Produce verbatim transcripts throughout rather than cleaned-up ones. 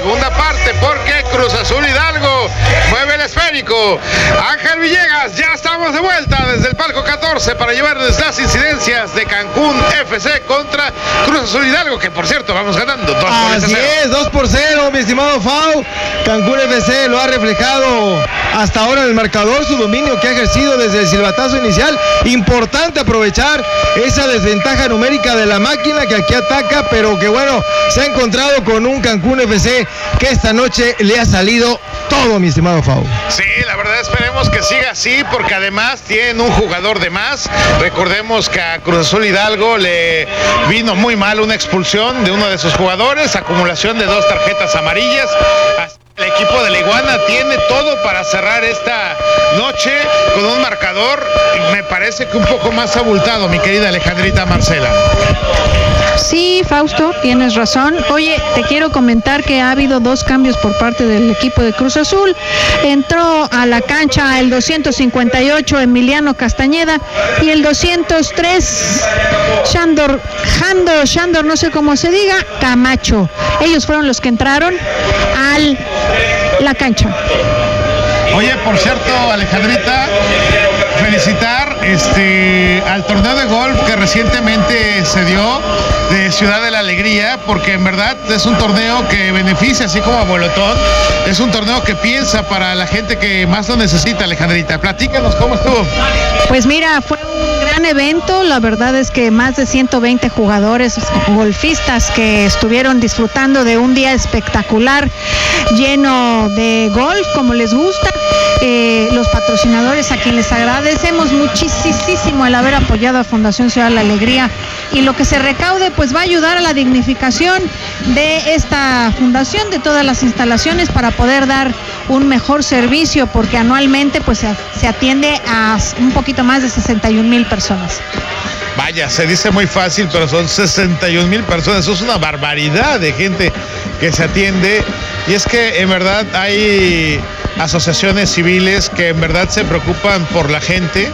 segunda parte, porque Cruz Azul Hidalgo mueve el esférico. Ángel Villegas, ya estamos de vuelta desde el palco catorce para llevarles las incidencias de Cancún F C contra Cruz Azul Hidalgo, que por cierto vamos ganando dos por cero. Así es, dos por cero, mi estimado Fau. Cancún F C lo ha reflejado hasta ahora en el marcador, su dominio que ha ejercido desde el silbatazo inicial. Importante aprovechar esa desventaja numérica de la máquina que aquí ataca, pero que bueno, se ha encontrado con un Cancún F C que esta noche le ha salido todo, mi estimado Fau. Sí, la verdad esperemos que siga así, porque además tienen un jugador de más. Recordemos que a Cruz Azul Hidalgo le vino muy mal una expulsión de uno de sus jugadores, acumulación de dos tarjetas amarillas. El equipo de la Iguana tiene todo para cerrar esta noche con un marcador, me parece que un poco más abultado, mi querida Alejandrita Marcela. Sí, Fausto, tienes razón. Oye, te quiero comentar que ha habido dos cambios por parte del equipo de Cruz Azul. Entró a la cancha el doscientos cincuenta y ocho Emiliano Castañeda y el doscientos tres Shandor, Jandor, Shandor, no sé cómo se diga, Camacho. Ellos fueron los que entraron al la cancha. Oye, por cierto, Alejandrita, felicitar este al torneo de golf que recientemente se dio de Ciudad de la Alegría, porque en verdad es un torneo que beneficia, así como a Bolotón, es un torneo que piensa para la gente que más lo necesita. Alejandrita, platícanos cómo estuvo. Pues mira, fue un gran evento, la verdad es que más de ciento veinte jugadores golfistas que estuvieron disfrutando de un día espectacular, lleno de golf, como les gusta. Eh, los patrocinadores a quienes les agradecemos muchísimo el haber apoyado a Fundación Ciudad de la Alegría, y lo que se recaude pues va a ayudar a la dignificación de esta fundación, de todas las instalaciones, para poder dar un mejor servicio, porque anualmente pues se, se atiende a un poquito más de sesenta y un mil personas. Vaya, se dice muy fácil, pero son sesenta y un mil personas, eso es una barbaridad de gente que se atiende, y es que en verdad hay asociaciones civiles que en verdad se preocupan por la gente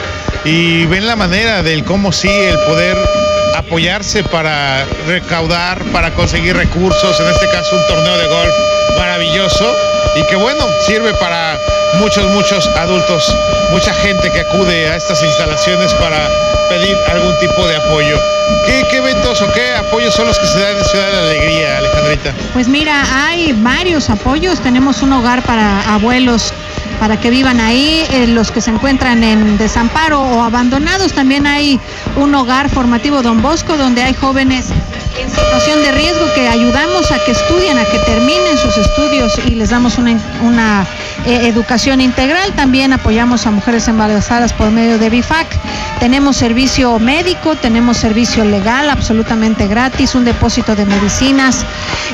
y ven la manera del cómo sí el poder apoyarse para recaudar, para conseguir recursos, en este caso un torneo de golf maravilloso y que bueno, sirve para muchos, muchos adultos, mucha gente que acude a estas instalaciones para pedir algún tipo de apoyo. ¿Qué, qué eventos o qué apoyos son los que se dan en Ciudad de la Alegría, Alejandrita? Pues mira, hay varios apoyos. Tenemos un hogar para abuelos para que vivan ahí, eh, los que se encuentran en desamparo o abandonados. También hay un hogar formativo Don Bosco, donde hay jóvenes en situación de riesgo que ayudamos a que estudien, a que terminen sus estudios y les damos una, una eh, educación integral. También apoyamos a mujeres embarazadas por medio de B I F A C. Tenemos servicio médico, tenemos servicio legal absolutamente gratis, un depósito de medicinas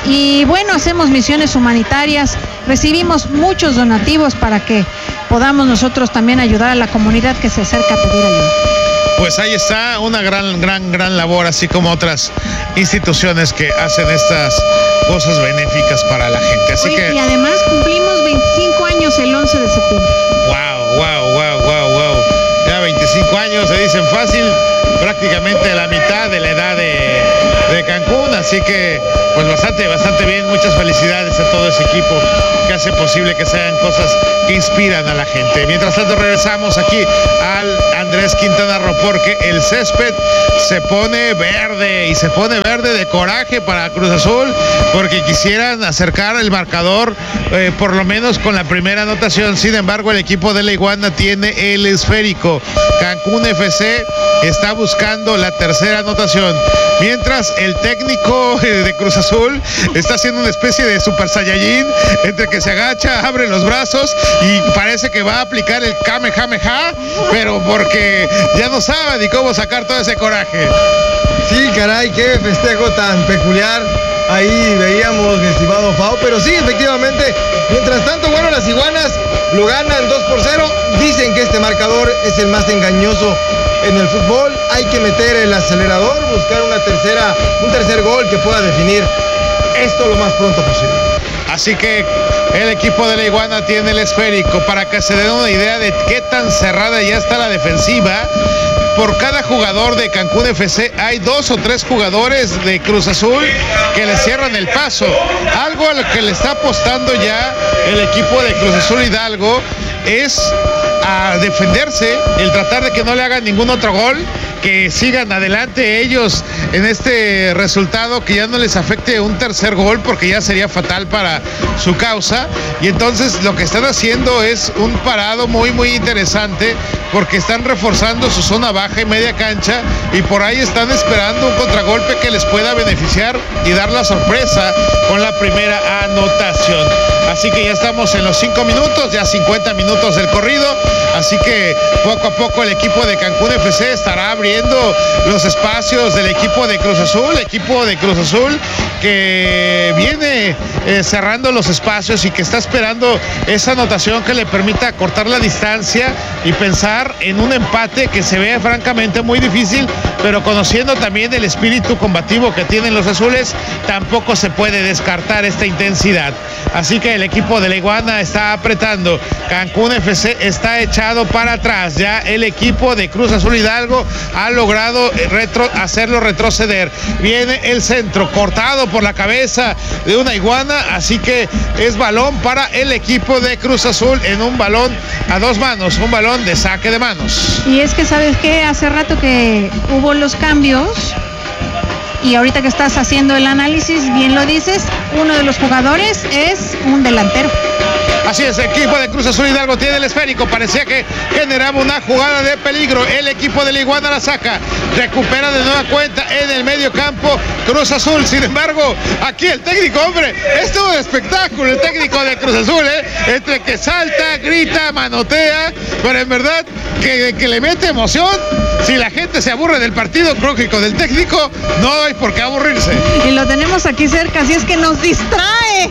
y bueno, hacemos misiones humanitarias, recibimos muchos donativos para que podamos nosotros también ayudar a la comunidad que se acerca a pedir ayuda. Pues ahí está una gran, gran, gran labor, así como otras instituciones que hacen estas cosas benéficas para la gente. Así Oye, que... Y además cumplimos veinticinco años el once de septiembre. Wow, wow, wow, wow, wow. Ya veinticinco años, se dicen fácil, prácticamente la mitad de la edad de, de Cancún, así que pues bastante, bastante bien. Muchas felicidades a todo ese equipo que hace posible que sean cosas que inspiran a la gente. Mientras tanto regresamos aquí al Andrés Quintana Roo, porque el césped se pone verde y se pone verde de coraje para Cruz Azul, porque quisieran acercar el marcador eh, por lo menos con la primera anotación. Sin embargo, el equipo de la Iguana tiene el esférico. Cancún F C está buscando la tercera anotación, mientras el técnico de Cruz Azul está haciendo una especie de super saiyajin, entre que se agacha, abre los brazos y parece que va a aplicar el Kamehameha, pero porque ya no sabe ni cómo sacar todo ese coraje. Sí, caray, qué festejo tan peculiar. Ahí veíamos, mi estimado Fau, pero sí, efectivamente, mientras tanto, bueno, las Iguanas lo ganan dos por cero. Dicen que este marcador es el más engañoso en el fútbol. Hay que meter el acelerador, buscar una tercera, un tercer gol que pueda definir esto lo más pronto posible. Así que el equipo de la Iguana tiene el esférico. Para que se den una idea de qué tan cerrada ya está la defensiva, por cada jugador de Cancún F C hay dos o tres jugadores de Cruz Azul que le cierran el paso. Algo a lo que le está apostando ya el equipo de Cruz Azul Hidalgo es a defenderse, el tratar de que no le hagan ningún otro gol, que sigan adelante ellos en este resultado, que ya no les afecte un tercer gol porque ya sería fatal para su causa. Y entonces lo que están haciendo es un parado muy muy interesante, porque están reforzando su zona baja y media cancha, y por ahí están esperando un contragolpe que les pueda beneficiar y dar la sorpresa con la primera anotación. Así que ya estamos en los cinco minutos, ya cincuenta minutos del corrido, así que poco a poco el equipo de Cancún F C estará abriendo los espacios del equipo de Cruz Azul, equipo de Cruz Azul que viene eh, cerrando los espacios y que está esperando esa anotación que le permita cortar la distancia y pensar en un empate que se ve francamente muy difícil, pero conociendo también el espíritu combativo que tienen los azules, tampoco se puede descartar esta intensidad. Así que el equipo de la Iguana está apretando, Cancún F C está echado para atrás, ya el equipo de Cruz Azul Hidalgo ha logrado retro, hacerlo retroceder. Viene el centro cortado por la cabeza de una Iguana, así que es balón para el equipo de Cruz Azul en un balón a dos manos, un balón de saque de manos. Y es que, ¿sabes qué? Hace rato que hubo los cambios y ahorita que estás haciendo el análisis, bien lo dices, uno de los jugadores es un delantero. Así es, el equipo de Cruz Azul Hidalgo tiene el esférico, parecía que generaba una jugada de peligro, el equipo de la Iguana la saca, recupera de nueva cuenta en el medio campo Cruz Azul. Sin embargo, aquí el técnico, hombre, es todo un espectáculo el técnico de Cruz Azul, ¿eh? Entre que salta, grita, manotea, pero en verdad que, que le mete emoción. Si la gente se aburre del partido, creo que con el técnico no hay por qué aburrirse. Y lo tenemos aquí cerca, así es que nos distrae.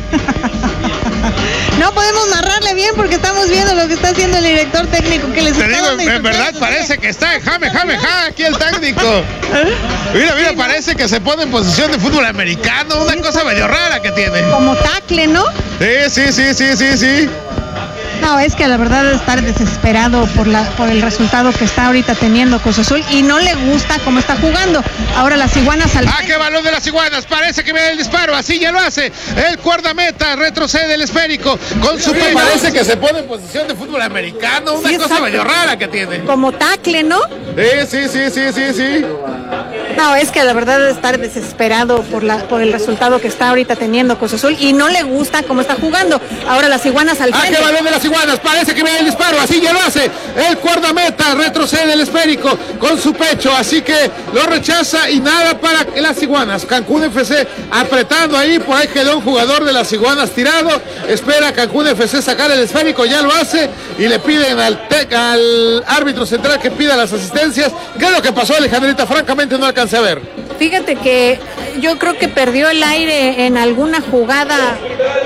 No podemos narrarle bien porque estamos viendo lo que está haciendo el director técnico, que les Te está digo, dando en verdad parece que está en jame, jame, jame aquí el técnico. Mira, mira, parece que se pone en posición de fútbol americano, una cosa medio rara que tiene. Como tacle, ¿no? Sí, sí, sí, sí, sí, sí. No, es que la verdad es estar desesperado por la por el resultado que está ahorita teniendo Cruz Azul y no le gusta cómo está jugando. Ahora las Iguanas al... ¡Ah, qué balón de las Iguanas! Parece que viene el disparo, así ya lo hace. El guardameta retrocede el esférico con su pecho. Parece que se pone en posición de fútbol americano, una Sí, cosa exacto. medio rara que tiene. Como tacle, ¿no? Sí, sí, sí, sí, sí, sí. No, es que la verdad es estar desesperado por la por el resultado que está ahorita teniendo Cruz Azul y no le gusta cómo está jugando. Ahora las Iguanas al ¡Ah, frente. qué balón de las Iguanas! Parece que viene el disparo, así ya lo hace. El guardameta retrocede el esférico con su pecho, así que lo rechaza y nada para las Iguanas. Cancún F C apretando ahí, por ahí quedó un jugador de las Iguanas tirado. Espera Cancún F C sacar el esférico, ya lo hace y le piden al, tec, al árbitro central que pida las asistencias. ¿Qué es lo que pasó, Alejandrita? Francamente no alcancé a ver. Fíjate que yo creo que perdió el aire en alguna jugada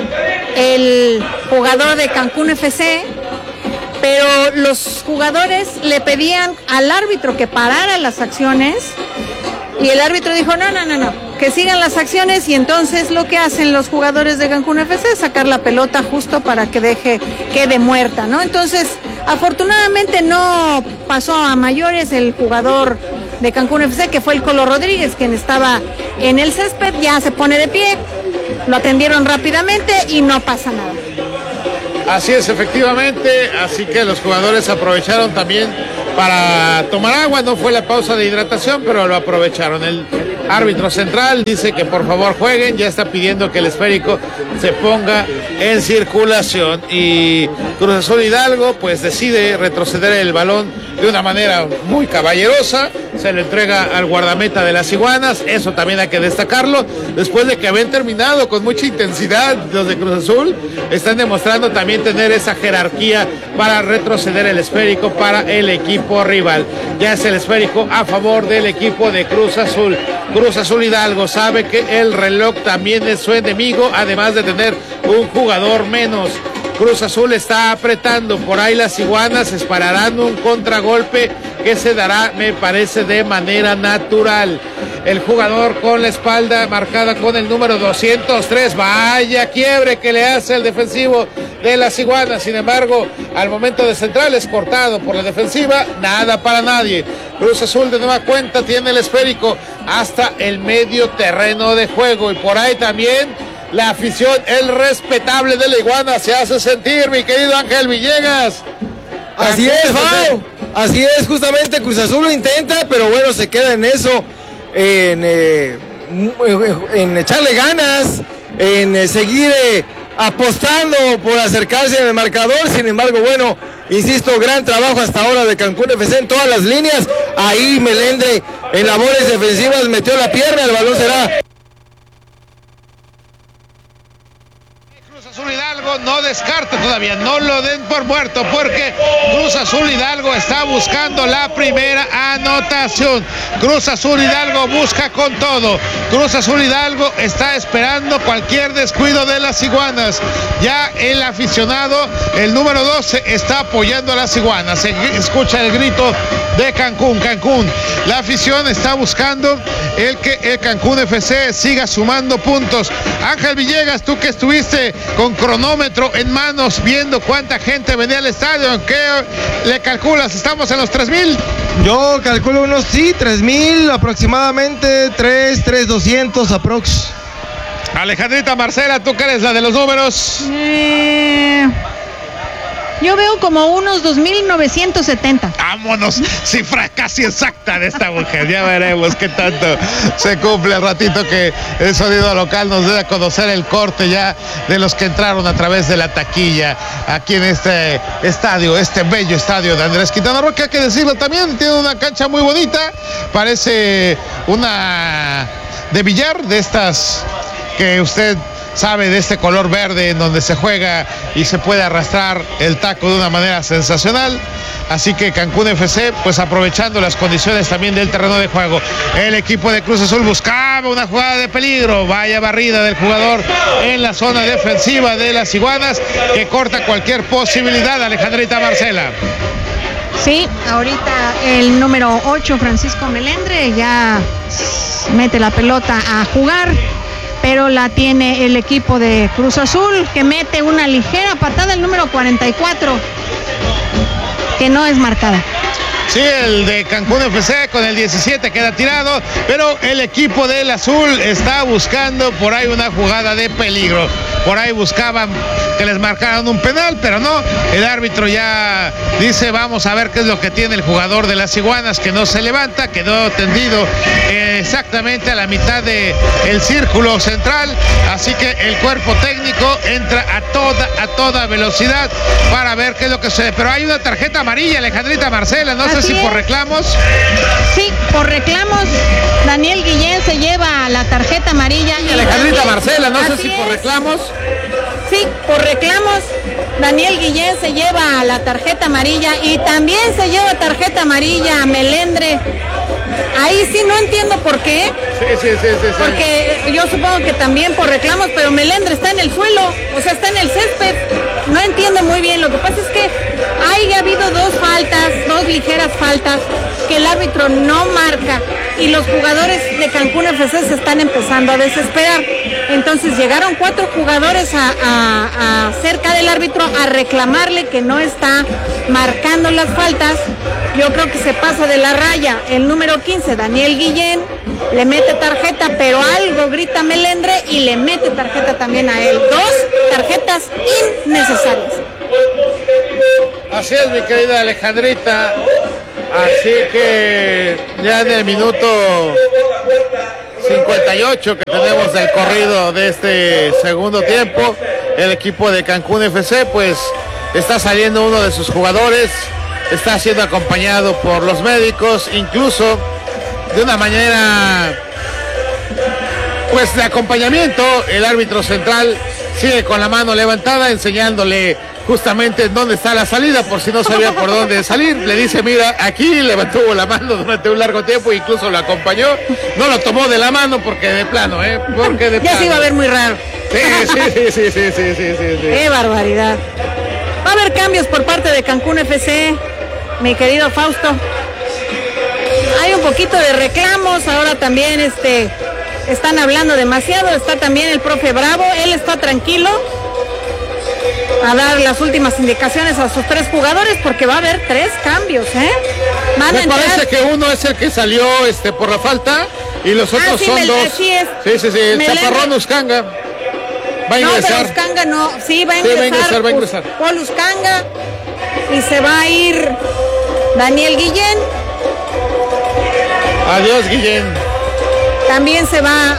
el jugador de Cancún F C, pero los jugadores le pedían al árbitro que parara las acciones y el árbitro dijo no, no, no, no, que sigan las acciones, y entonces lo que hacen los jugadores de Cancún F C es sacar la pelota justo para que deje, quede muerta, ¿no? Entonces, afortunadamente no pasó a mayores el jugador de Cancún F C, que fue el Colo Rodríguez, quien estaba en el césped, ya se pone de pie, lo atendieron rápidamente y no pasa nada. Así es, efectivamente, así que los jugadores aprovecharon también para tomar agua, no fue la pausa de hidratación, pero lo aprovecharon. El árbitro central dice que por favor jueguen, ya está pidiendo que el esférico se ponga en circulación y Cruz Azul Hidalgo pues decide retroceder el balón de una manera muy caballerosa, se le entrega al guardameta de las Iguanas, eso también hay que destacarlo, después de que habían terminado con mucha intensidad los de Cruz Azul, están demostrando también tener esa jerarquía para retroceder el esférico para el equipo rival. Ya es el esférico a favor del equipo de Cruz Azul. Cruz Azul Hidalgo sabe que el reloj también es su enemigo, además de tener un jugador menos. Cruz Azul está apretando, por ahí las Iguanas esperarán un contragolpe que se dará, me parece, de manera natural. El jugador con la espalda marcada con el número doscientos tres, vaya quiebre que le hace el defensivo de las Iguanas. Sin embargo, al momento de central es cortado por la defensiva, nada para nadie. Cruz Azul de nueva cuenta tiene el esférico hasta el medio terreno de juego, y por ahí también la afición, el respetable de la Iguana, se hace sentir, mi querido Ángel Villegas. Así es, Fau. Así es, justamente Cruz Azul lo intenta, pero bueno, se queda en eso, en, eh, en echarle ganas, en eh, seguir eh, apostando por acercarse en el marcador. Sin embargo, bueno, insisto, gran trabajo hasta ahora de Cancún F C en todas las líneas. Ahí Melendre en labores defensivas metió la pierna, el balón será... Azul Hidalgo no descarta todavía, no lo den por muerto, porque Cruz Azul Hidalgo está buscando la primera anotación. Cruz Azul Hidalgo busca con todo. Cruz Azul Hidalgo está esperando cualquier descuido de las Iguanas. Ya el aficionado, el número doce, está apoyando a las Iguanas. Se escucha el grito de Cancún, Cancún. La afición está buscando el que el Cancún F C siga sumando puntos. Ángel Villegas, tú que estuviste con cronómetro en manos viendo cuánta gente venía al estadio, ¿qué le calculas? ¿Estamos en los tres mil? Yo calculo unos, sí, tres mil aproximadamente, tres, tres, doscientos aprox. Alejandrita Marcela, ¿tú qué eres la de los números? Eh... Yo veo como unos dos mil novecientos setenta. Vámonos, cifra casi exacta de esta mujer. Ya veremos qué tanto se cumple el ratito que el sonido local nos dé a conocer el corte ya de los que entraron a través de la taquilla aquí en este estadio, este bello estadio de Andrés Quintana Roo, que hay que decirlo también, tiene una cancha muy bonita, parece una de billar, de estas que usted sabe, de este color verde en donde se juega y se puede arrastrar el taco de una manera sensacional. Así que Cancún F C, pues aprovechando las condiciones también del terreno de juego. El equipo de Cruz Azul buscaba una jugada de peligro, vaya barrida del jugador en la zona defensiva de las Iguanas, que corta cualquier posibilidad. Alejandrita Marcela. Sí, ahorita el número ocho, Francisco Melendre, ya mete la pelota a jugar, pero la tiene el equipo de Cruz Azul, que mete una ligera patada, el número cuarenta y cuatro, que no es marcada. Sí, el de Cancún F C con el diecisiete queda tirado, pero el equipo del azul está buscando por ahí una jugada de peligro. Por ahí buscaban que les marcaran un penal, pero no. El árbitro ya dice, vamos a ver qué es lo que tiene el jugador de las Iguanas, que no se levanta, quedó tendido exactamente a la mitad del círculo central. Así que el cuerpo técnico entra a toda, a toda velocidad para ver qué es lo que sucede. Pero hay una tarjeta amarilla, Alejandrita Marcela, no sé si por reclamos. Sí, por reclamos. Daniel Guillén se lleva la tarjeta amarilla. Y Alejandrita Marcela, no sé si por reclamos. Sí, por reclamos. Daniel Guillén se lleva la tarjeta amarilla y también se lleva tarjeta amarilla Melendre. Ahí sí no entiendo por qué. Sí, sí, sí, sí, sí. Porque yo supongo que también por reclamos, pero Melendre está en el suelo, o sea, está en el césped. No entiendo muy bien. Lo que pasa es que hay ha habido dos faltas, dos ligeras faltas que el árbitro no marca y los jugadores de Cancún F C se están empezando a desesperar. Entonces llegaron cuatro jugadores a, a, a cerca del árbitro a reclamarle que no está marcando las faltas. Yo creo que se pasa de la raya. El número quince, Daniel Guillén, le mete tarjeta, pero algo grita Melendre y le mete tarjeta también a él. Dos tarjetas innecesarias. Así es, mi querida Alejandrita. Así que ya en el minuto cincuenta y ocho que tenemos del corrido de este segundo tiempo, el equipo de Cancún F C pues está saliendo uno de sus jugadores, está siendo acompañado por los médicos, incluso de una manera pues de acompañamiento. El árbitro central sigue con la mano levantada enseñándole justamente dónde está la salida, por si no sabía por dónde salir. Le dice, mira, aquí, le mantuvo la mano durante un largo tiempo, incluso lo acompañó. No lo tomó de la mano porque de plano, ¿eh? Porque de ya plano. se iba a ver muy raro. Sí, sí, sí, sí, sí, sí, sí, sí. Qué barbaridad. Va a haber cambios por parte de Cancún F C, mi querido Fausto. hay un poquito de reclamos, ahora también este, están hablando demasiado, está también el profe Bravo, él está tranquilo a dar las últimas indicaciones a sus tres jugadores porque va a haber tres cambios, ¿eh? Van Me parece que uno es el que salió este por la falta y los otros ah, sí, son me, dos. Sí, es. sí, sí, sí, el Melena. Chaparrón Uscanga va a no, ingresar. pero Uscanga no, sí, va a Sí, ingresar, va a ingresar, va a ingresar. Paul Uscanga y se va a ir Daniel Guillén. Adiós, Guillén. También se va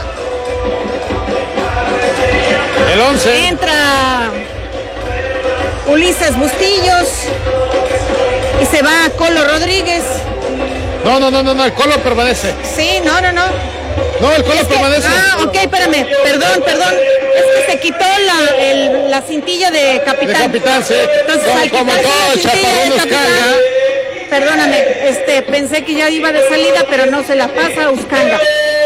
el once. Entra Ulises Bustillos y se va Colo Rodríguez. No, no, no, no, no, el Colo permanece. Sí, no, no, no. No, el Colo es que, permanece. Ah, ok, espérame, perdón, perdón. Es que se quitó la, el, la cintilla de capitán. De capitán, sí. Entonces, como al como quitarse todo la el cintilla Chaparrón de Uscanga. capitán, perdóname, este, pensé que ya iba de salida, pero no se la pasa a Uscanga.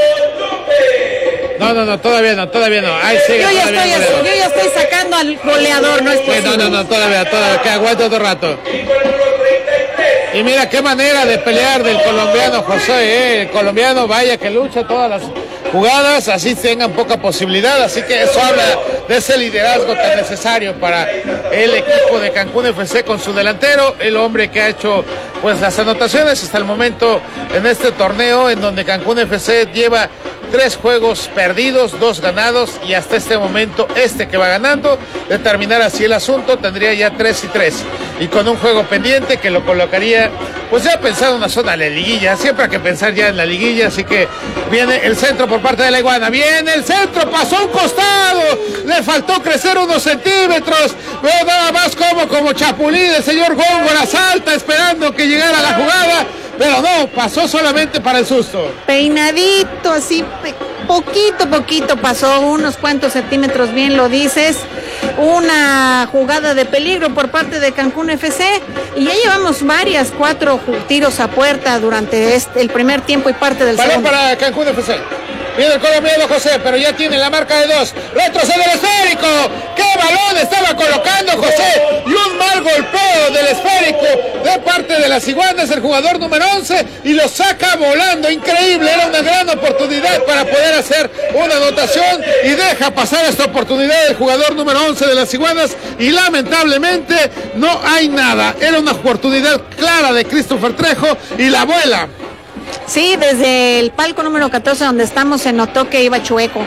No, no, no, todavía no, todavía no. Ahí sigue, yo, ya todavía estoy, goleador. yo ya estoy sacando al goleador, no es posible. Sí, no, no, no, todavía, todavía, que aguanta otro rato. Y mira qué manera de pelear del colombiano José, ¿eh? El colombiano vaya que lucha todas las jugadas, así tengan poca posibilidad, así que eso habla de ese liderazgo tan necesario para el equipo de Cancún F C con su delantero, el hombre que ha hecho pues las anotaciones hasta el momento en este torneo, en donde Cancún F C lleva tres juegos perdidos, dos ganados, y hasta este momento este que va ganando, de terminar así el asunto, tendría ya tres y tres, y con un juego pendiente que lo colocaría pues ya pensado en una zona de liguilla, siempre hay que pensar ya en la liguilla, así que viene el centro por parte de la Iguana, viene el centro, pasó un costado, le faltó crecer unos centímetros, pero nada más como como chapulín el señor Góngora, salta esperando que llegara la jugada, pero no, pasó solamente para el susto. Peinadito, así, poquito, poquito pasó, unos cuantos centímetros, bien lo dices. Una jugada de peligro por parte de Cancún F C y ya llevamos varias, cuatro tiros a puerta durante este, el primer tiempo y parte del Balón segundo. para Cancún F C. Viene el colombiano José, pero ya tiene la marca de dos. Retrocede el esférico. ¡Qué balón estaba colocando José! Y un mal golpeo del esférico de parte de las Iguanas, el jugador número once, y lo saca volando. Increíble, era una gran oportunidad para poder hacer una anotación y deja pasar esta oportunidad del jugador número once de las Iguanas y lamentablemente no hay nada. Era una oportunidad clara de Christopher Trejo y la vuela. Sí, desde el palco número catorce donde estamos se notó que iba chueco.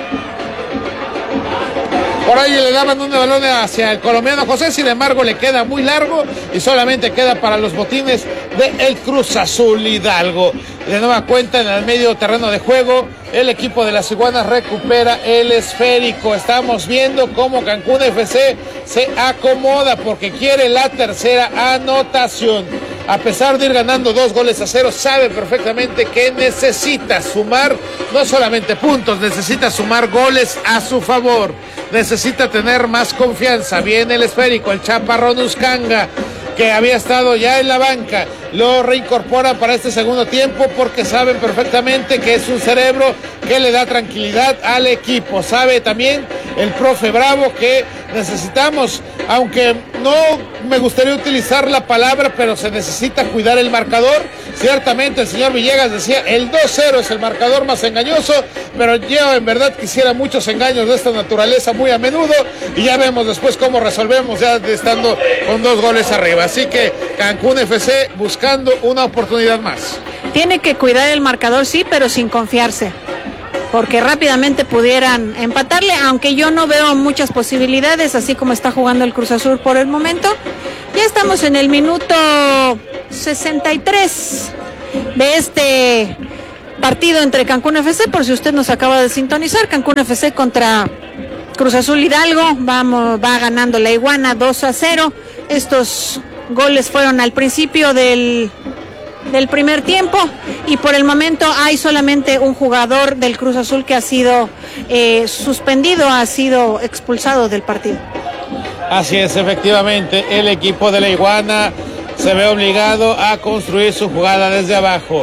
Por ahí le daban un balón hacia el colombiano José, sin embargo le queda muy largo y solamente queda para los botines de el Cruz Azul Hidalgo. De nueva cuenta en el medio terreno de juego, el equipo de las Iguanas recupera el esférico. Estamos viendo cómo Cancún F C se acomoda porque quiere la tercera anotación. A pesar de ir ganando dos goles a cero, sabe perfectamente que necesita sumar no solamente puntos, necesita sumar goles a su favor. Necesita tener más confianza. Viene el esférico, el Chaparrón Uscanga, que había estado ya en la banca, lo reincorpora para este segundo tiempo porque saben perfectamente que es un cerebro que le da tranquilidad al equipo. Sabe también el profe Bravo que necesitamos, aunque no me gustaría utilizar la palabra, pero se necesita cuidar el marcador. Ciertamente el señor Villegas decía el dos cero es el marcador más engañoso, pero yo en verdad quisiera muchos engaños de esta naturaleza muy a menudo, y ya vemos después cómo resolvemos ya estando con dos goles arriba. Así que Cancún F C buscando una oportunidad más. Tiene que cuidar el marcador, sí, pero sin confiarse, porque rápidamente pudieran empatarle, aunque yo no veo muchas posibilidades, así como está jugando el Cruz Azul por el momento. Ya estamos en el minuto sesenta y tres de este partido entre Cancún F C, por si usted nos acaba de sintonizar. Cancún F C contra Cruz Azul Hidalgo, vamos, va ganando la Iguana dos a cero. Estos goles fueron al principio del del primer tiempo y por el momento hay solamente un jugador del Cruz Azul que ha sido eh, suspendido, ha sido expulsado del partido. Así es, efectivamente, el equipo de la Iguana se ve obligado a construir su jugada desde abajo.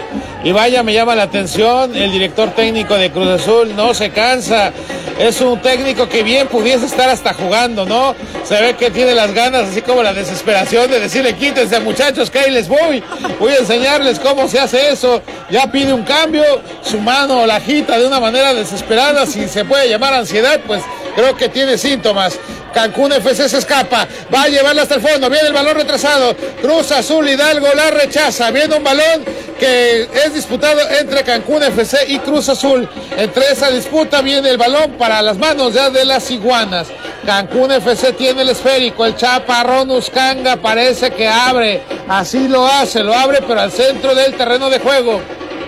Y vaya, me llama la atención, el director técnico de Cruz Azul no se cansa. Es un técnico que bien pudiese estar hasta jugando, ¿no? Se ve que tiene las ganas, así como la desesperación de decirle, quítense muchachos, que ahí les voy. Voy a enseñarles cómo se hace eso. Ya pide un cambio, su mano la agita de una manera desesperada. Si se puede llamar ansiedad, pues creo que tiene síntomas. Cancún F C se escapa, va a llevarla hasta el fondo, viene el balón retrasado, Cruz Azul Hidalgo la rechaza, viene un balón que es disputado entre Cancún F C y Cruz Azul. Entre esa disputa viene el balón para las manos ya de las iguanas. Cancún F C tiene el esférico, el chaparrón Uscanga parece que abre, así lo hace, lo abre pero al centro del terreno de juego.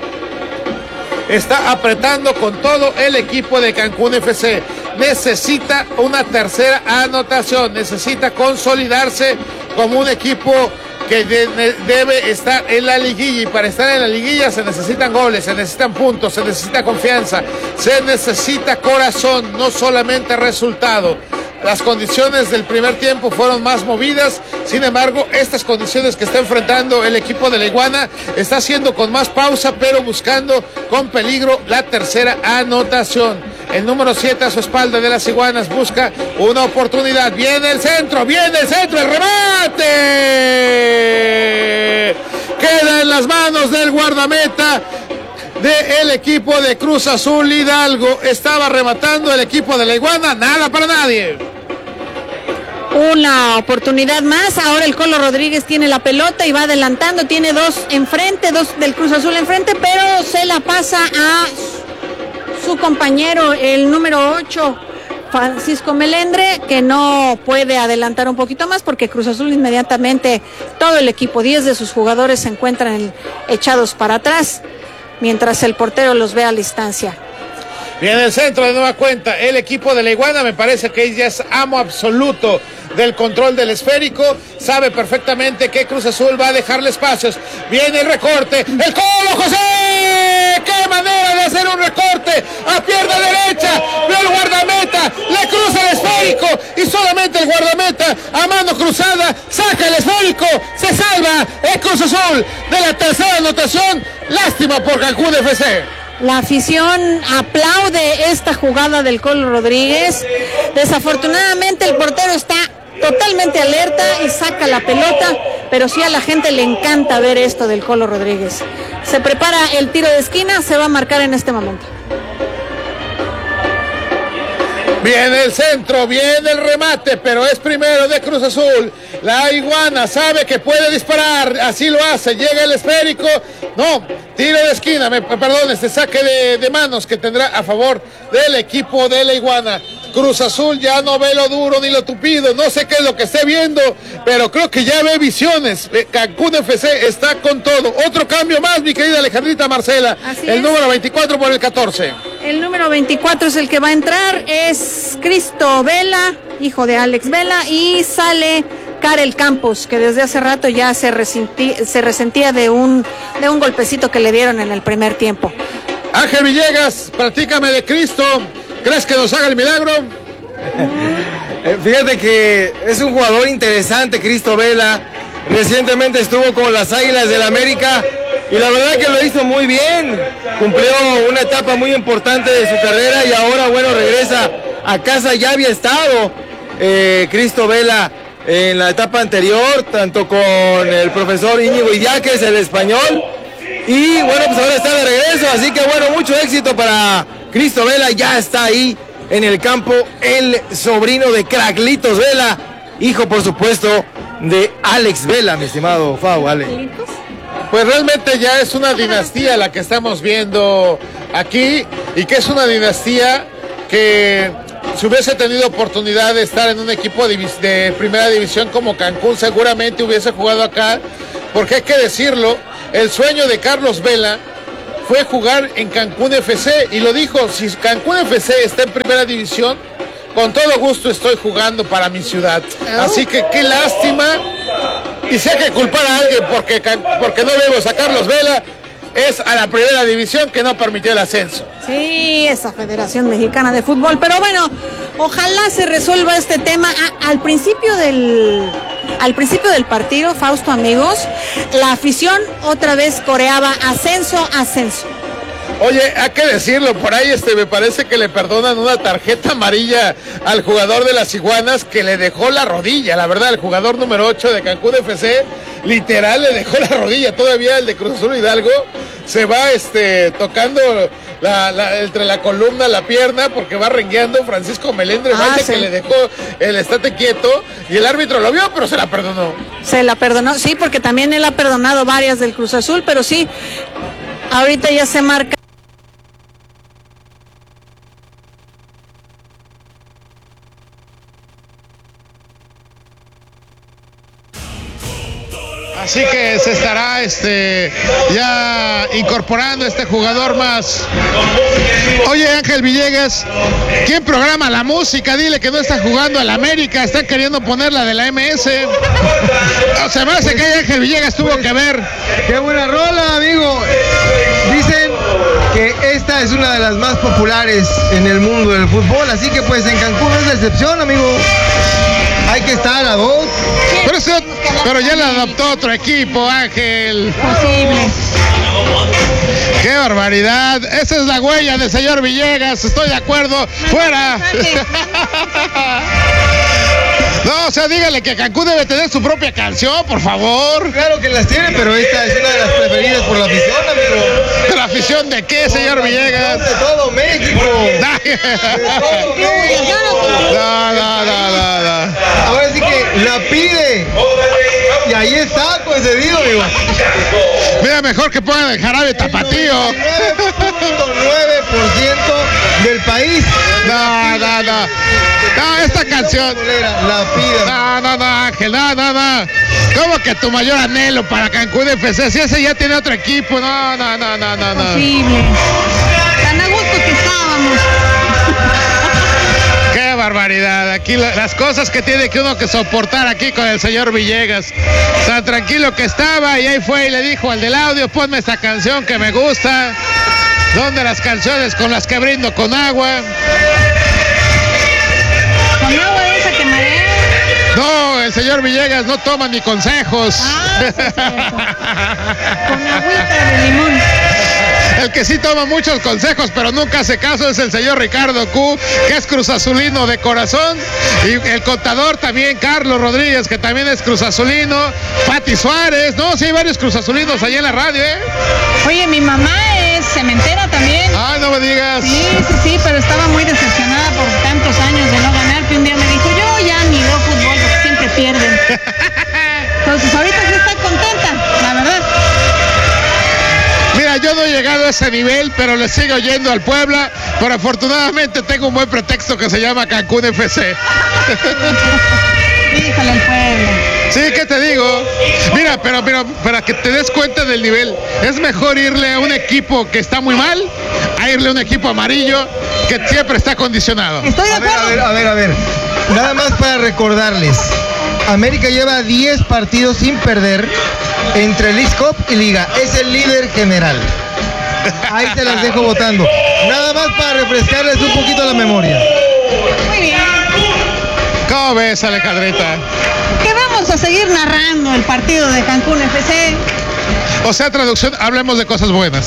Está apretando con todo el equipo de Cancún F C. Necesita una tercera anotación, necesita consolidarse como un equipo que de, de, debe estar en la liguilla, y para estar en la liguilla se necesitan goles, se necesitan puntos, se necesita confianza, se necesita corazón, no solamente resultado. Las condiciones del primer tiempo fueron más movidas, sin embargo, estas condiciones que está enfrentando el equipo de la Iguana está haciendo con más pausa, pero buscando con peligro la tercera anotación. El número siete a su espalda de las Iguanas busca una oportunidad. Viene el centro, viene el centro, el remate. Queda en las manos del guardameta del equipo de Cruz Azul Hidalgo. Estaba rematando el equipo de la Iguana, nada para nadie. Una oportunidad más, ahora el Colo Rodríguez tiene la pelota y va adelantando, tiene dos enfrente, dos del Cruz Azul enfrente, pero se la pasa a su compañero, el número ocho, Francisco Melendre, que no puede adelantar un poquito más porque Cruz Azul inmediatamente, todo el equipo, diez de sus jugadores se encuentran echados para atrás, mientras el portero los ve a la distancia. Viene el centro de nueva cuenta, el equipo de la Iguana, me parece que ya es amo absoluto del control del esférico, sabe perfectamente que Cruz Azul va a dejarle espacios. Viene el recorte, el Colo José, qué manera de hacer un recorte a pierna derecha, vio el guardameta, le cruza el esférico y solamente el guardameta a mano cruzada saca el esférico, se salva el Cruz Azul de la tercera anotación. Lástima por Cancún F C. La afición aplaude esta jugada del Colo Rodríguez. Desafortunadamente el portero está totalmente alerta y saca la pelota, pero sí a la gente le encanta ver esto del Colo Rodríguez. Se prepara el tiro de esquina, se va a marcar en este momento. Viene el centro, viene el remate, pero es primero de Cruz Azul. La Iguana sabe que puede disparar, así lo hace, llega el esférico, no, tiro de esquina, me, perdón, este saque de, de manos que tendrá a favor del equipo de la Iguana. Cruz Azul ya no ve lo duro ni lo tupido, no sé qué es lo que esté viendo, pero creo que ya ve visiones. Cancún F C está con todo. Otro cambio más, mi querida Alejandrita Marcela. Así el es. Número veinticuatro por el catorce. El número veinticuatro es el que va a entrar, es Cristo Vela, hijo de Alex Vela, y sale Karel Campos, que desde hace rato ya se resentía, se resentía de un, de un golpecito que le dieron en el primer tiempo. Ángel Villegas, platícame de Cristo. ¿Crees que nos haga el milagro? Eh, fíjate que es un jugador interesante, Cristo Vela. Recientemente estuvo con las Águilas del América y la verdad que lo hizo muy bien. Cumplió una etapa muy importante de su carrera y ahora, bueno, regresa a casa. Ya había estado eh, Cristo Vela en la etapa anterior, tanto con el profesor Íñigo Idiáquez, el español. Y bueno, pues ahora está de regreso, así que bueno, mucho éxito para Cristo Vela. Ya está ahí en el campo el sobrino de Craclitos Vela, hijo por supuesto de Alex Vela, mi estimado Fau, Ale. Pues realmente ya es una dinastía la que estamos viendo aquí, y que es una dinastía que si hubiese tenido oportunidad de estar en un equipo de, de primera división como Cancún, seguramente hubiese jugado acá, porque hay que decirlo, el sueño de Carlos Vela fue jugar en Cancún F C, y lo dijo, si Cancún F C está en primera división, con todo gusto estoy jugando para mi ciudad. Así que qué lástima, y si hay que culpar a alguien porque, porque no vemos a Carlos Vela, es a la primera división que no permitió el ascenso. Sí, esa Federación Mexicana de Fútbol, pero bueno, ojalá se resuelva este tema. A, al principio del, al principio del partido, Fausto, amigos, la afición otra vez coreaba ascenso, ascenso. Oye, hay que decirlo, por ahí este me parece que le perdonan una tarjeta amarilla al jugador de las Iguanas que le dejó la rodilla, la verdad, el jugador número ocho de Cancún F C, literal le dejó la rodilla, todavía el de Cruz Azul Hidalgo se va este tocando la, la, entre la columna, la pierna, porque va rengueando Francisco Melendres, ah, vaya sí. que le dejó el estate quieto, y el árbitro lo vio, pero se la perdonó. Se la perdonó, sí, porque también él ha perdonado varias del Cruz Azul, pero sí, ahorita ya se marca. Así que se estará este ya incorporando este jugador más. Oye, Ángel Villegas, ¿quién programa la música? Dile que no está jugando al América, están queriendo ponerla de la M S. O se me hace que Ángel Villegas tuvo que ver. Qué buena rola, amigo. Dicen que esta es una de las más populares en el mundo del fútbol, así que pues en Cancún no es la excepción, amigo. Hay que estar a dos. Pero, eso, pero ya la adoptó otro equipo, Ángel. Posible. ¡Qué barbaridad! Esa es la huella del señor Villegas, estoy de acuerdo. ¡Fuera! No, o sea, dígale que Cancún debe tener su propia canción, por favor. Claro que las tiene, pero esta es una de las preferidas por la afición, amigo. ¿La afición de qué, señor Villegas? De todo México. De todo México. No, no, no, no, no. Ahora sí que la pide. Y ahí está concedido, amigo. Mira, mejor que pongan el jarabe tapatío. nueve punto nueve por ciento del país. No, no, no. No, esta canción. La pide. No, no, no, Ángel, no, no, no. ¿Cómo que tu mayor anhelo para Cancún F C? Si ese ya tiene otro equipo. No, no, no, no, no, no. Posible. Tan a gusto que estábamos. Qué barbaridad. Aquí la, las cosas que tiene que uno que soportar aquí con el señor Villegas. Tan tranquilo que estaba y ahí fue y le dijo al del audio, ponme esta canción que me gusta. ¿Dónde las canciones con las que brindo con agua? Con agua esa que marea. No, el señor Villegas no toma ni consejos. Ah, sí, sí, con agüita de limón. El que sí toma muchos consejos, pero nunca hace caso, es el señor Ricardo Q, que es cruzazulino de corazón. Y el contador también, Carlos Rodríguez, que también es cruzazulino. Pati Suárez, no, sí hay varios cruzazulinos allí en la radio, ¿eh? Oye, mi mamá es cementera también. Ay, no me digas. Sí, sí, sí, pero estaba muy decepcionada por tantos años de no ganar, que un día me dijo, yo ya ni veo fútbol porque siempre pierden. Entonces, ahorita sí está contenta, la verdad. Mira, yo no he llegado a ese nivel, pero le sigo yendo al Puebla, pero afortunadamente tengo un buen pretexto que se llama Cancún F C. Híjole, el Puebla. Sí, ¿qué te digo? Mira, pero, pero para que te des cuenta del nivel, es mejor irle a un equipo que está muy mal, a irle a un equipo amarillo que siempre está condicionado. Estoy de acuerdo. A ver, a ver, a ver, a ver. Nada más para recordarles. América lleva diez partidos sin perder entre Leagues Cup y Liga. Es el líder general. Ahí se las dejo votando. Nada más para refrescarles un poquito la memoria. Muy bien. ¿Cómo ves, Alejandrita? Que vamos a seguir narrando el partido de Cancún F C. O sea, traducción, hablemos de cosas buenas.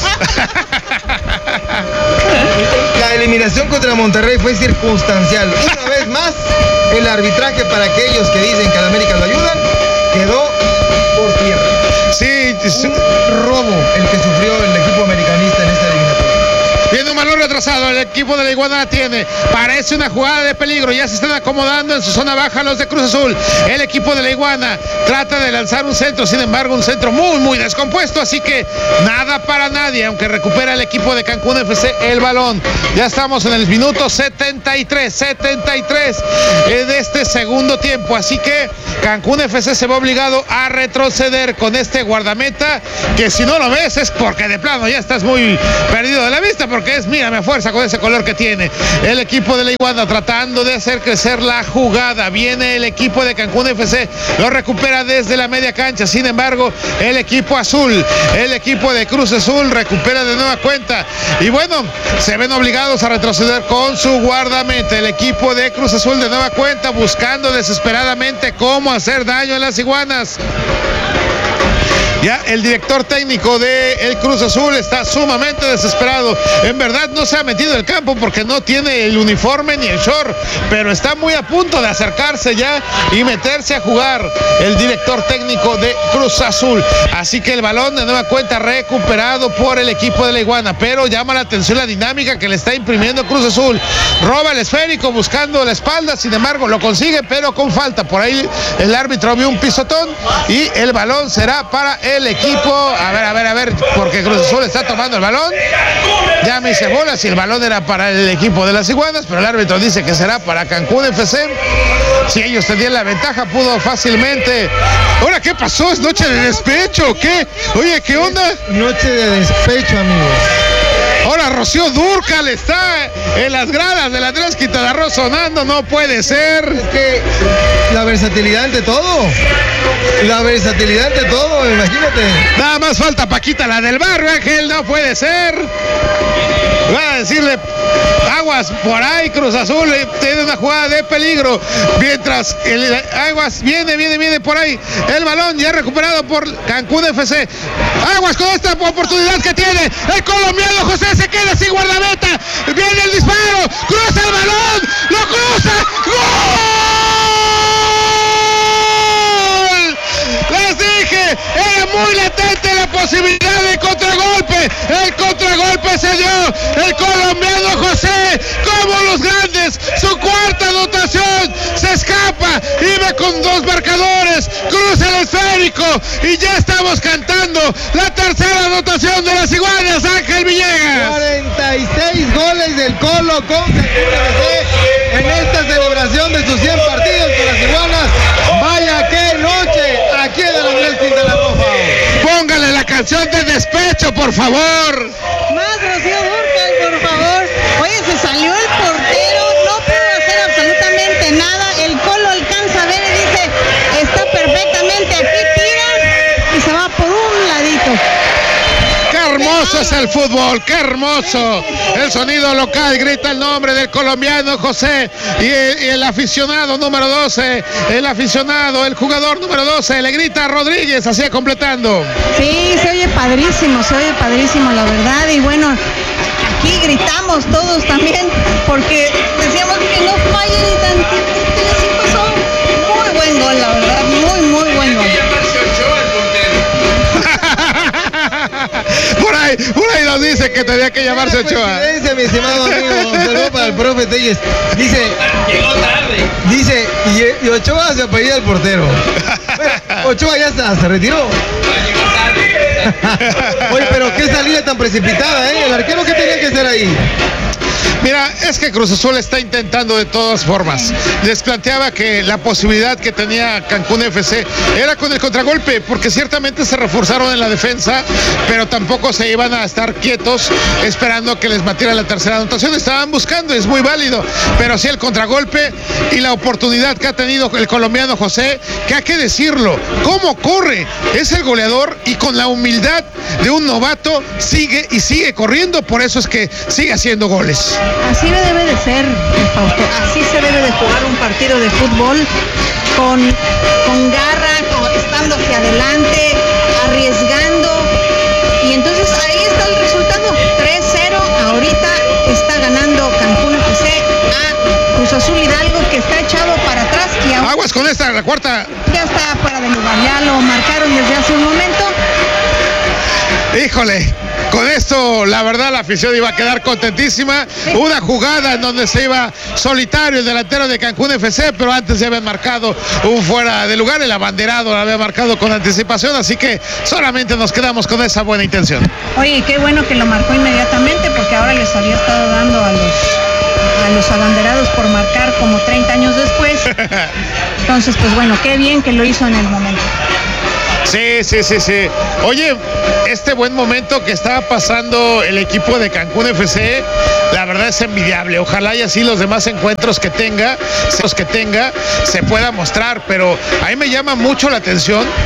La eliminación contra Monterrey fue circunstancial. Una vez más, el arbitraje para aquellos que dicen que al América lo ayudan quedó por tierra. Sí, un robo el que sufrió el equipo americanista en esta eliminatoria. Viene un balón retrasado, el equipo de la Iguana la tiene, parece una jugada de peligro, ya se están acomodando en su zona baja los de Cruz Azul. El equipo de la Iguana trata de lanzar un centro, sin embargo un centro muy muy descompuesto, así que nada para nadie, aunque recupera el equipo de Cancún F C el balón. Ya estamos en el minuto setenta y tres, setenta y tres de este segundo tiempo, así que Cancún F C se va obligado a retroceder con este guardameta, que si no lo ves es porque de plano ya estás muy perdido de la vista. gusta porque es, mira, me fuerza con ese color que tiene. El equipo de la Iguana tratando de hacer crecer la jugada. Viene el equipo de Cancún F C, lo recupera desde la media cancha. Sin embargo, el equipo azul, el equipo de Cruz Azul recupera de nueva cuenta. Y bueno, se ven obligados a retroceder con su guardameta. El equipo de Cruz Azul de nueva cuenta buscando desesperadamente cómo hacer daño a las Iguanas. Ya el director técnico de el Cruz Azul está sumamente desesperado. En verdad no se ha metido en el campo porque no tiene el uniforme ni el short, pero está muy a punto de acercarse ya y meterse a jugar el director técnico de Cruz Azul. Así que el balón de nueva cuenta recuperado por el equipo de la Iguana, pero llama la atención la dinámica que le está imprimiendo Cruz Azul. Roba el esférico buscando la espalda, sin embargo lo consigue, pero con falta. Por ahí el árbitro vio un pisotón y el balón será para el el equipo, a ver, a ver, a ver, porque Cruz Azul está tomando el balón. Ya me hice bolas si el balón era para el equipo de las Iguanas, pero el árbitro dice que será para Cancún F C. Si ellos tenían la ventaja, pudo fácilmente. Ahora, ¿qué pasó? ¿Es noche de despecho o qué? Oye, ¿qué onda? Noche de despecho, amigos. Ahora Rocío Dúrcal está en las gradas del Andrés Quintana Roo sonando, no puede ser. Es que la versatilidad ante todo. La versatilidad ante todo, imagínate. Nada más falta Paquita, la del barrio, Ángel, no puede ser. Va a decirle, aguas por ahí, Cruz Azul eh, tiene una jugada de peligro. Mientras el aguas viene, viene, viene por ahí. El balón ya recuperado por Cancún F C. Aguas con esta oportunidad que tiene. El colombiano José se queda sin guardameta. Viene el disparo. Cruza el balón. Lo cruza. ¡Gol! Les dije, era muy latente la posibilidad de contragolpe. El contragolpe se dio. El colombiano José, como los grandes, su cuarta anotación, se escapa y va con dos marcadores, cruza el esférico y ya estamos cantando la tercera anotación de las Iguanas, Ángel Villegas. cuarenta y seis goles del Colo con Cancún F C en esta celebración de sus cien partidos con las Iguanas. Vaya qué noche aquí en el Andrés Quintana Roo. Póngale la canción de despecho, por favor. Más Rocío Dúrcal, por favor. Oye, se salió el portero, no pudo hacer absolutamente nada. El Colo alcanza a ver y dice, está perfectamente, aquí tira y se va por un ladito. ¡Qué hermoso es el fútbol! ¡Qué hermoso! El sonido local grita el nombre del colombiano José y el, y el aficionado número doce, el aficionado, el jugador número doce, le grita a Rodríguez, así completando. Sí, se oye padrísimo, se oye padrísimo, la verdad. Y bueno, aquí gritamos todos también, porque decíamos que no falle ni tantito. Sí pasó. Muy buen gol, la verdad, muy, muy buen gol. Por ahí, por ahí nos dice que tenía que llamarse Ochoa. Mi estimado amigo, un saludo para el profe Telles. Dice, llegó tarde. Dice, y, y Ochoa se apellida el portero. Bueno, Ochoa ya está, se retiró. Oye, pero qué salida tan precipitada, ¿eh? El arquero, ¿qué tenía que hacer ahí? Mira, es que Cruz Azul está intentando de todas formas. Les planteaba que la posibilidad que tenía Cancún F C era con el contragolpe, porque ciertamente se reforzaron en la defensa, pero tampoco se iban a estar quietos esperando que les batiera la tercera anotación. Estaban buscando, es muy válido, pero sí el contragolpe y la oportunidad que ha tenido el colombiano José, que hay que decirlo, cómo corre, es el goleador y con la humildad de un novato sigue y sigue corriendo, por eso es que sigue haciendo goles. Así debe de ser, Fausto. Así se debe de jugar un partido de fútbol con, con garra, con, estando hacia adelante, arriesgando. Y entonces ahí está el resultado. tres cero. Ahorita está ganando Cancún F C a Cruz Azul Hidalgo, que está echado para atrás. Y ahora aguas con esta, la cuarta. Ya está fuera de lugar. Ya lo marcaron desde hace un momento. Híjole, con esto la verdad la afición iba a quedar contentísima. Una jugada en donde se iba solitario el delantero de Cancún F C, pero antes ya habían marcado un fuera de lugar, el abanderado lo había marcado con anticipación, así que solamente nos quedamos con esa buena intención. Oye, qué bueno que lo marcó inmediatamente, porque ahora les había estado dando a los a los abanderados por marcar como treinta años después. Entonces, pues bueno, qué bien que lo hizo en el momento. Sí, sí, sí, sí. Oye, este buen momento que estaba pasando el equipo de Cancún F C, la verdad es envidiable. Ojalá y así los demás encuentros que tenga, los que tenga, se pueda mostrar, pero a mí me llama mucho la atención